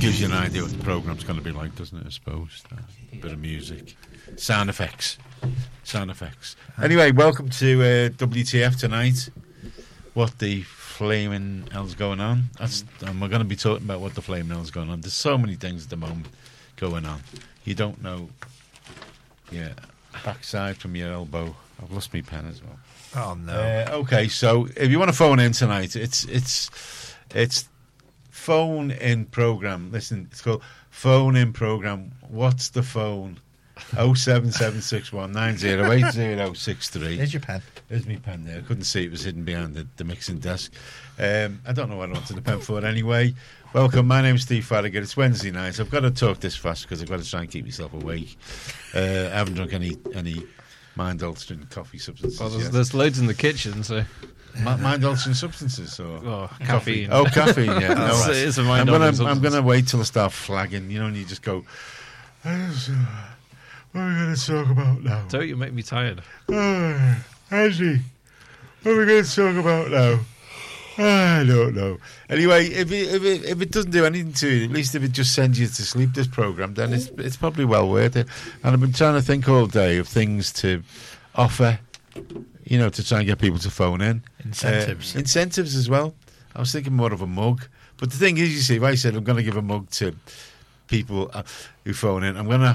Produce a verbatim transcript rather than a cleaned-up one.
gives you an idea what the programme's going to be like, doesn't it? I suppose. A yeah. bit of music, sound effects, sound effects. Anyway, welcome to uh, W T F tonight. What the flaming hell's going on? That's, and we're going to be talking about what the flaming hell's going on. There's so many things at the moment going on. You don't know. Yeah, backside from your elbow. I've lost my pen as well. Oh no. Uh, okay, so if you want to phone in tonight, it's it's it's phone in program. Listen, it's called phone in program. What's the phone? Oh seven seven six one nine zero eight zero six three. Here's your pen. There's my pen there. I couldn't see it was hidden behind the, the mixing desk. Um, I don't know what I wanted the pen for anyway. Welcome, my name's Steve Farragut. It's Wednesday night. I've got to talk this fast because I've got to try and keep myself awake. Uh, I haven't drunk any any mind-altering coffee substances Well, there's, yet. there's loads in the kitchen, so... Ma- mind-altering substances? Or oh, coffee? caffeine. Oh, caffeine, yeah. No, It's- right. it's a I'm mind-altering gonna, I'm substance. going to wait till I start flagging, you know, and you just go, what are we going to talk about now? Don't you make me tired. Oh, Angie, what are we going to talk about now? I don't know. Anyway, if it, if it if it doesn't do anything to you, at least if it just sends you to sleep, this programme, then it's it's probably well worth it. And I've been trying to think all day of things to offer, you know, to try and get people to phone in. Incentives. Uh, incentives as well. I was thinking more of a mug. But the thing is, you see, if I said I'm going to give a mug to people uh, who phone in, I'm going to